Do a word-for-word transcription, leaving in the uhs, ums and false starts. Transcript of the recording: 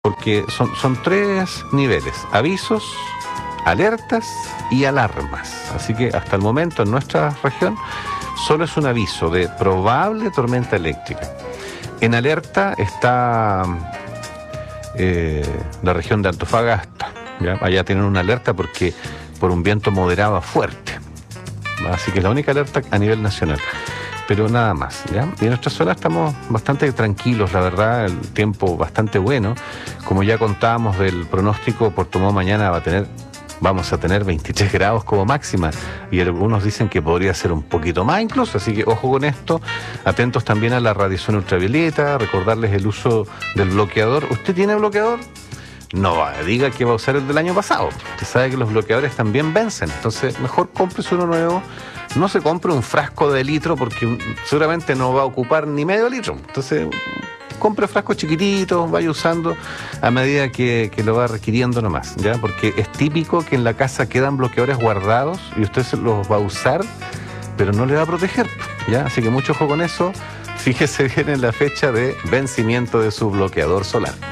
porque son, son tres niveles: avisos, alertas y alarmas. Así que hasta el momento en nuestra región solo es un aviso de probable tormenta eléctrica. En alerta está eh, la región de Antofagasta, ¿ya? Allá tienen una alerta porque por un viento moderado a fuerte. Así que es la única alerta a nivel nacional. Pero nada más, ¿ya? Y en nuestra zona estamos bastante tranquilos, la verdad, el tiempo bastante bueno. Como ya contábamos del pronóstico, Puerto Montt mañana va a tener, vamos a tener veintitrés grados como máxima, y algunos dicen que podría ser un poquito más incluso, así que ojo con esto. Atentos también a la radiación ultravioleta, recordarles el uso del bloqueador. ¿Usted tiene bloqueador? No diga que va a usar el del año pasado. Usted sabe que los bloqueadores también vencen, entonces mejor cómprese uno nuevo. No se compre un frasco de litro porque seguramente no va a ocupar ni medio litro. Entonces, compre frascos chiquititos, vaya usando a medida que, que lo va requiriendo nomás, ¿ya? Porque es típico que en la casa quedan bloqueadores guardados y usted se los va a usar, pero no le va a proteger, ¿ya? Así que mucho ojo con eso. Fíjese bien en la fecha de vencimiento de su bloqueador solar.